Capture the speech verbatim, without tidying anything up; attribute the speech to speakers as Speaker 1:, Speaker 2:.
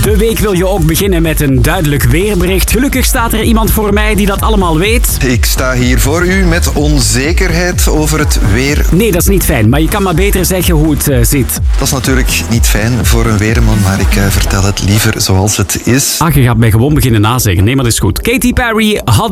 Speaker 1: De week wil je ook beginnen met een duidelijk weerbericht. Gelukkig staat er iemand voor mij die dat allemaal weet.
Speaker 2: Ik sta hier voor u met onzekerheid over het weer.
Speaker 1: Nee, dat is niet fijn, maar je kan maar beter zeggen hoe het uh, zit.
Speaker 2: Dat is natuurlijk niet fijn voor een weerman, maar ik uh, vertel het liever zoals het is.
Speaker 1: Ach, je gaat mij gewoon beginnen nazeggen. Nee, maar dat is goed. Katy Perry had